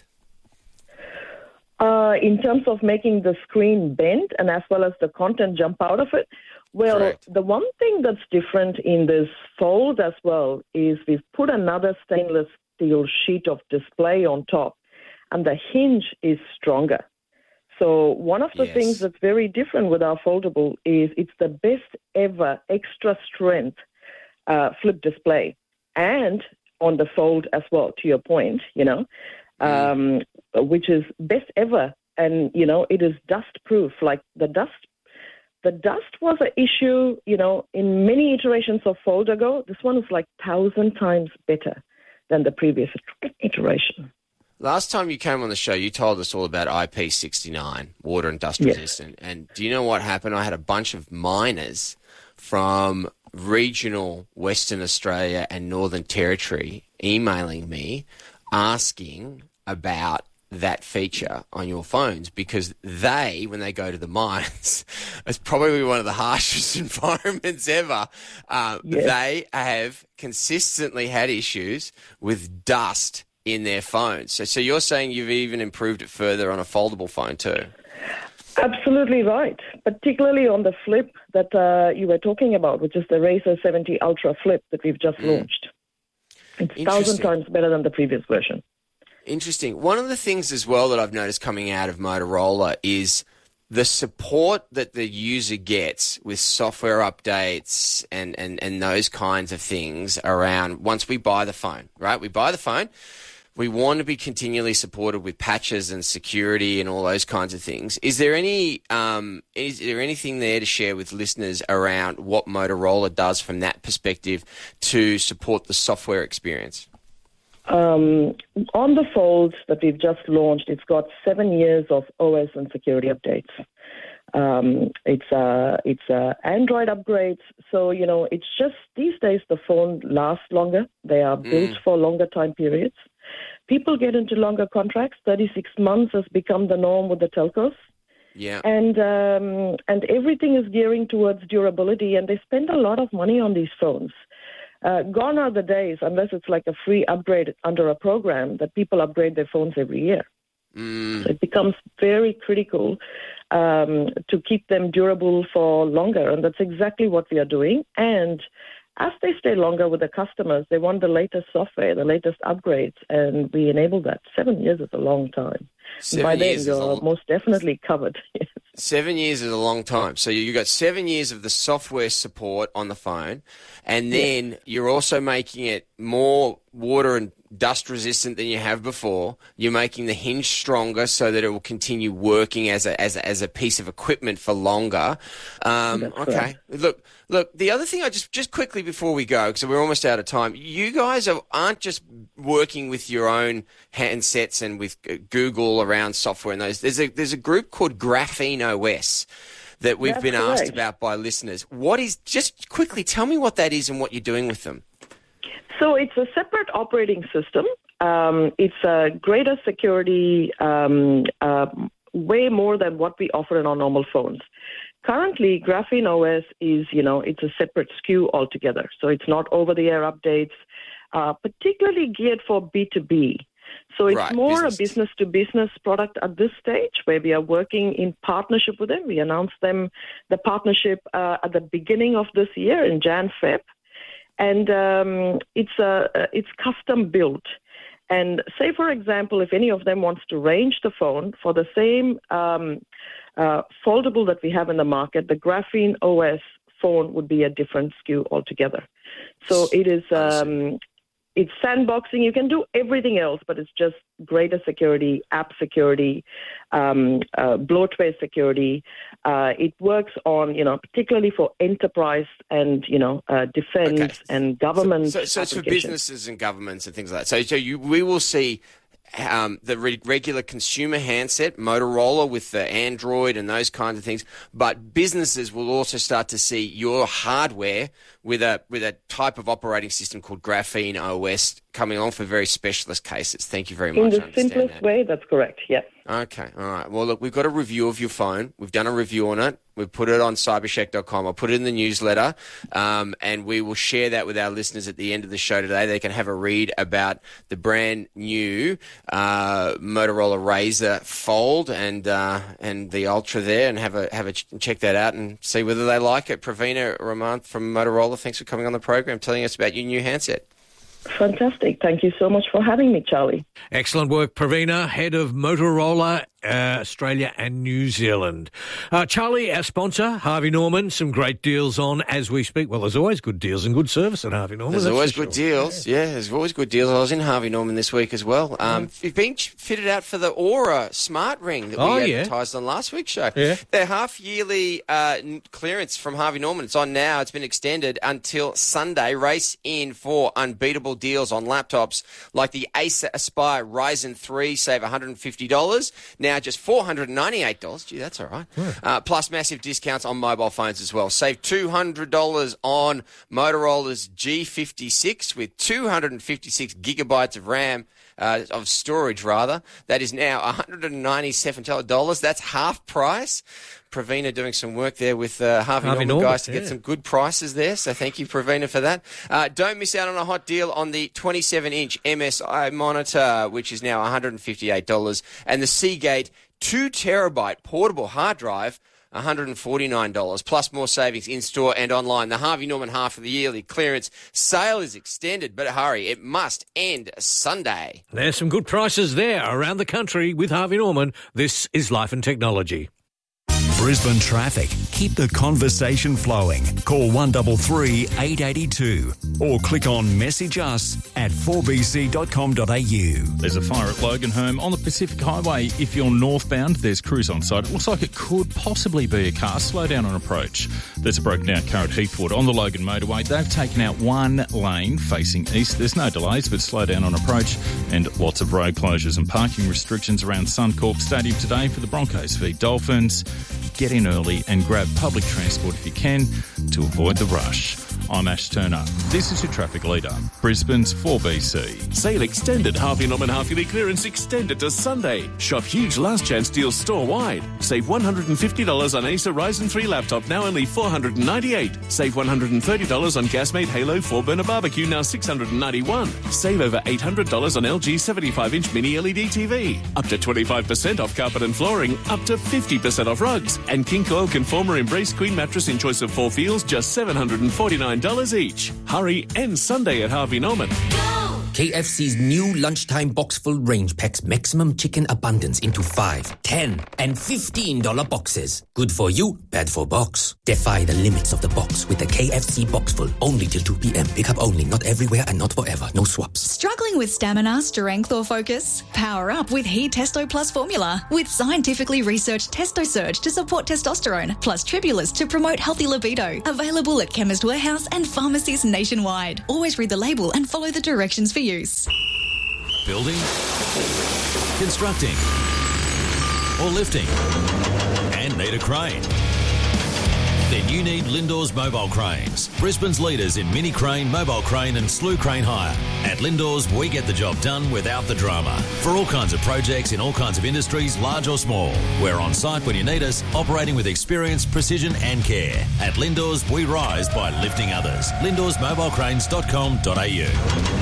Uh, in terms of making the screen bend and as well as the content jump out of it, well, Correct. The one thing that's different in this fold as well is we've put another stainless steel sheet of display on top, and the hinge is stronger. So one of the yes. things that's very different with our foldable is it's the best ever extra strength uh, flip display, and on the fold as well, to your point, you know, mm. um, which is best ever. And, you know, it is dust proof. Like the dust, the dust was an issue, you know, in many iterations of fold ago. This one is like thousand times better than the previous iteration. Last time you came on the show, you told us all about I P sixty-nine, water and dust yes. resistant. And do you know what happened? I had a bunch of miners from regional Western Australia and Northern Territory emailing me asking about that feature on your phones because they, when they go to the mines, it's probably one of the harshest environments ever. Uh, yes. They have consistently had issues with dust in their phones. So, so you're saying you've even improved it further on a foldable phone too? Absolutely right, particularly on the flip that uh, you were talking about, which is the Razer seventy Ultra Flip that we've just mm. launched. It's a thousand times better than the previous version. Interesting. One of the things as well that I've noticed coming out of Motorola is the support that the user gets with software updates and, and, and those kinds of things around once we buy the phone, right? We buy the phone. We want to be continually supported with patches and security and all those kinds of things. Is there any um, is there anything there to share with listeners around what Motorola does from that perspective to support the software experience? Um, on the Fold that we've just launched, it's got seven years of O S and security updates. Um, it's uh, it's uh, Android upgrades. So, you know, it's just these days the phone lasts longer. They are built Mm. for longer time periods. People get into longer contracts. thirty-six months has become the norm with the telcos. Yeah. And um, and everything is gearing towards durability, and they spend a lot of money on these phones. Uh, gone are the days, unless it's like a free upgrade under a program, that people upgrade their phones every year. Mm. So it becomes very critical um, to keep them durable for longer, and that's exactly what we are doing. And as they stay longer with the customers, they want the latest software, the latest upgrades, and we enable that. Seven years is a long time. Seven By then, years is you're a- most definitely covered. Seven years is a long time. So you got seven years of the software support on the phone, and then you're also making it more water and dust resistant than you have before. You're making the hinge stronger so that it will continue working as a as a, as a piece of equipment for longer. Um, That's okay. correct. Look, look. The other thing, I just just quickly before we go, because we're almost out of time. You guys are, aren't just working with your own handsets and with uh, Google around software and those. There's a there's a group called Graphene O S that we've That's been asked correct. about by listeners. What is, just quickly tell me what that is and what you're doing with them. So it's a separate operating system. Um, it's a greater security, um, uh, way more than what we offer in our normal phones. Currently, Graphene O S is, you know, it's a separate S K U altogether. So it's not over-the-air updates, uh, particularly geared for B two B. So it's Right, more business. a business-to-business product at this stage, where we are working in partnership with them. We announced them the partnership uh, at the beginning of this year in Jan-Feb. And um, it's uh, it's custom built. And say, for example, if any of them wants to range the phone for the same um, uh, foldable that we have in the market, the Graphene O S phone would be a different S K U altogether. So it is um, it's sandboxing. You can do everything else, but it's just greater security, app security, um, uh, bloatware security. Uh, it works on, you know, particularly for enterprise and, you know, uh, defense and government. So, so it's for applications. businesses and governments and things like that. So, so you, we will see um, the re- regular consumer handset, Motorola with the Android and those kinds of things, but businesses will also start to see your hardware with a with a type of operating system called Graphene O S coming along for very specialist cases. Thank you very much. In I the understand simplest that. way, that's correct, yes. Okay, all right. Well, look, we've got a review of your phone. We've done a review on it. We've put it on cybercheck dot com. I'll put it in the newsletter, um, and we will share that with our listeners at the end of the show today. They can have a read about the brand new uh, Motorola Razr Fold and uh, and the Ultra there, and have a have a ch- check that out and see whether they like it. Pravina Ramanth from Motorola, thanks for coming on the program, telling us about your new handset. Fantastic. Thank you so much for having me, Charlie. Excellent work, Pravina, head of Motorola uh, Australia and New Zealand. Uh, Charlie, our sponsor, Harvey Norman, some great deals on as we speak. Well, there's always good deals and good service at Harvey Norman. There's that's always for good sure. deals. Yeah. there's always good deals. I was in Harvey Norman this week as well. Um, You've been ch- fitted out for the Aura smart ring that we Oh, yeah. advertised on last week's show. Yeah. Their half-yearly uh, n- clearance from Harvey Norman. It's on now. It's been extended until Sunday. Race in for unbeatable deals on laptops like the Acer Aspire Ryzen three. Save one hundred fifty dollars. Now just four hundred ninety-eight dollars. Gee, that's all right. Uh, plus massive discounts on mobile phones as well. Save two hundred dollars on Motorola's G fifty-six with two hundred fifty-six gigabytes of RAM, uh, of storage rather. That is now one hundred ninety-seven dollars. That's half price. Pravina doing some work there with uh, Harvey, Harvey Norman, Norman, guys to get yeah. some good prices there. So thank you, Pravina, for that. Uh, don't miss out on a hot deal on the twenty-seven inch M S I monitor, which is now one hundred fifty-eight dollars, and the Seagate two terabyte portable hard drive, one hundred forty-nine dollars, plus more savings in-store and online. The Harvey Norman half of the yearly clearance sale is extended, but hurry, it must end Sunday. There's some good prices there around the country with Harvey Norman. This is Life and Technology. Brisbane traffic. Keep the conversation flowing. Call one three three, eight eight two or click on message us at four b c dot com dot a u. There's a fire at Loganholme on the Pacific Highway. If you're northbound, there's crews on site. It looks like it could possibly be a car. Slow down on approach. There's a broken down car at Heathwood on the Logan motorway. They've taken out one lane facing east. There's no delays, but slow down on approach, and lots of road closures and parking restrictions around Suncorp Stadium today for the Broncos v Dolphins. get in early and grab public transport if you can to avoid the rush. I'm Ash Turner. This is your traffic leader, Brisbane's four B C. Sale extended. Harvey Norman half-yearly clearance extended to Sunday. Shop huge last chance deals store-wide. Save one hundred fifty dollars on Acer Ryzen three laptop, now only four hundred ninety-eight dollars. Save one hundred thirty dollars on Gasmate Halo four burner barbecue, now six hundred ninety-one dollars. Save over eight hundred dollars on L G seventy-five inch mini L E D T V. Up to twenty-five percent off carpet and flooring. Up to fifty percent off rugs. And King Coil Conformer Embrace Queen mattress in choice of four feels, just seven hundred forty-nine dollars each. Hurry, end Sunday at Harvey Norman. K F C's new lunchtime box full range packs maximum chicken abundance into five, ten, and fifteen dollar boxes. Good for you, bad for box. Defy the limits of the box with the K F C box full. Only till two p.m. Pick up only, not everywhere and not forever. No swaps. Struggling with stamina, strength, or focus? Power up with He Testo Plus formula. With scientifically researched Testo Surge to support testosterone, plus Tribulus to promote healthy libido. Available at Chemist Warehouse and pharmacies nationwide. Always read the label and follow the directions for use. Building, constructing, or lifting, and need a crane? Then you need Lindor's Mobile Cranes, Brisbane's leaders in mini crane, mobile crane and slew crane hire. At Lindor's, we get the job done without the drama. For all kinds of projects in all kinds of industries, large or small. We're on site when you need us, operating with experience, precision and care. At Lindor's, we rise by lifting others. lindors mobile cranes dot com dot a u.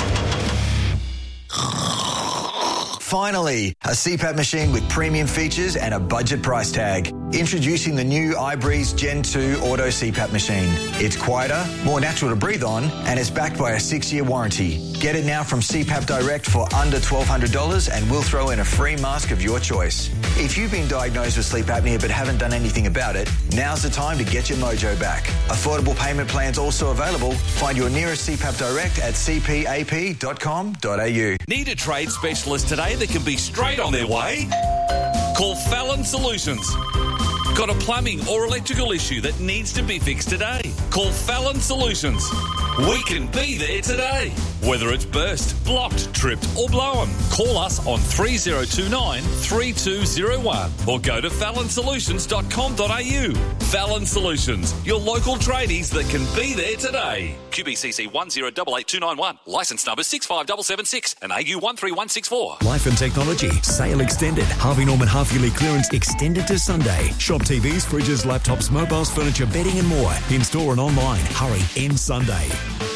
Finally, a C PAP machine with premium features and a budget price tag. Introducing the new iBreeze Gen two Auto C PAP machine. It's quieter, more natural to breathe on, and it's backed by a six-year warranty. Get it now from C PAP Direct for under twelve hundred dollars and we'll throw in a free mask of your choice. If you've been diagnosed with sleep apnea but haven't done anything about it, now's the time to get your mojo back. Affordable payment plans also available. Find your nearest C PAP Direct at c p a p dot com dot a u. Need a trade specialist today that can be straight on their way? Call Fallon Solutions. Got a plumbing or electrical issue that needs to be fixed today? Call Fallon Solutions. We can be there today. Whether it's burst, blocked, tripped or blown, call us on three oh two nine, three two oh one or go to fallon solutions dot com dot a u. Fallon Solutions, your local tradies that can be there today. Q B C C one zero eight eight two nine one. Licence number six five seven seven six and A U one three one six four. Life and Technology. Sale extended. Harvey Norman half-yearly clearance extended to Sunday. Shop T Vs, fridges, laptops, mobiles, furniture, bedding and more. In-store and online. Hurry, end Sunday.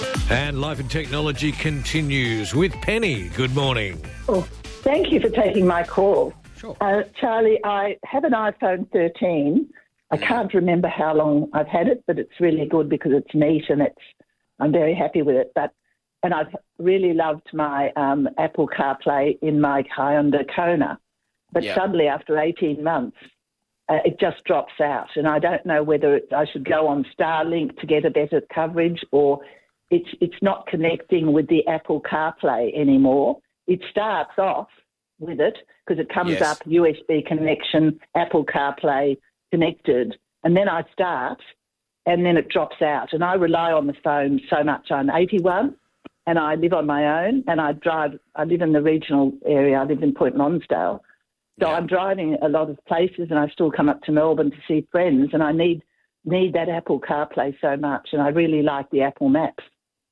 And Life and Technology continues with Penny. Good morning. Oh, thank you for taking my call. Sure. Uh, Charlie, I have an iPhone thirteen. I can't remember how long I've had it, but it's really good because it's neat and it's I'm very happy with it. But and I've really loved my um, Apple CarPlay in my Hyundai Kona. But Yeah. suddenly, after eighteen months, uh, it just drops out. And I don't know whether it, I should go on Starlink to get a better coverage or it's it's not connecting with the Apple CarPlay anymore. It starts off with it because it comes Yes. up U S B connection, Apple CarPlay connected, and then I start and then it drops out. And I rely on the phone so much. I'm eighty-one and I live on my own and I drive, I live in the regional area. I live in Point Lonsdale. So I'm driving a lot of places and I still come up to Melbourne to see friends and I need need that Apple CarPlay so much and I really like the Apple Maps.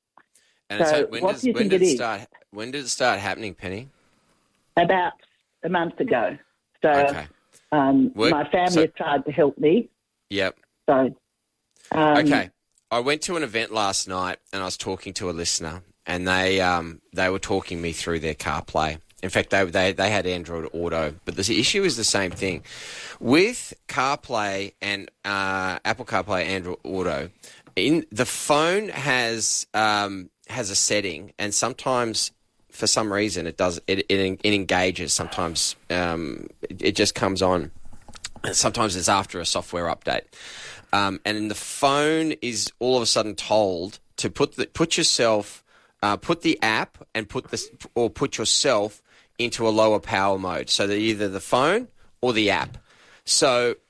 And So so, when, what does, do you when think did it it is? start? When did it start happening, Penny? About a month ago. So Okay. um, Work- my family so- have tried to help me. Yep. So um, Okay. I went to an event last night and I was talking to a listener and they um, they were talking me through their CarPlay. In fact, they, they they had Android Auto, but the issue is the same thing. With CarPlay and uh, Apple CarPlay, Android Auto, in the phone has um, has a setting, and sometimes for some reason it does it it, it engages. Sometimes um, it, it just comes on. And sometimes it's after a software update, um, and the phone is all of a sudden told to put the, put yourself, uh, put the app, and put this or put yourself into a lower power mode. So that either the phone or the app. So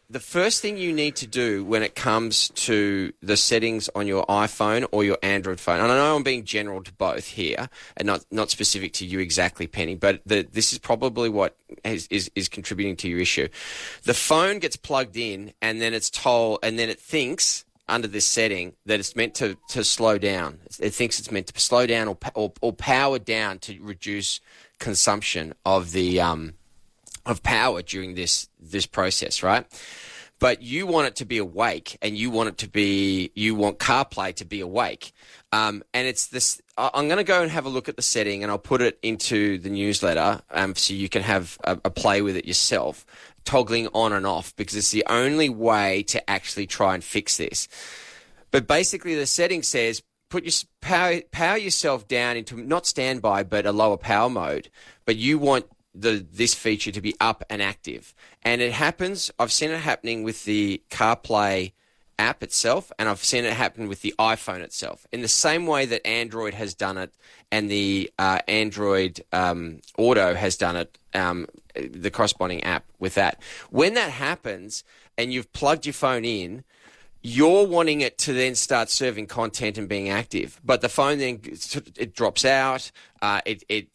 the first thing you need to do when it comes to the settings on your iPhone or your Android phone, and I know I'm being general to both here and not, not specific to you exactly, Penny, but the, this is probably what is, is, is contributing to your issue. The phone gets plugged in and then it's told, and then it thinks under this setting that it's meant to, to slow down. It thinks it's meant to slow down or, or, or power down to reduce consumption of the um, of power during this this process, right? But you want it to be awake, and you want it to be you want CarPlay to be awake, um, and it's this. I'm going to go and have a look at the setting, and I'll put it into the newsletter, um, so you can have a, a play with it yourself, toggling on and off, because it's the only way to actually try and fix this. But basically, the setting says put your power power yourself down into not standby, but a lower power mode. But you want the this feature to be up and active, and it happens. I've seen it happening with the CarPlay app itself, and I've seen it happen with the iPhone itself, in the same way that Android has done it, and the uh, Android um, Auto has done it, um, the corresponding app with that. When that happens, and you've plugged your phone in, you're wanting it to then start serving content and being active, but the phone then it drops out. Uh, it, it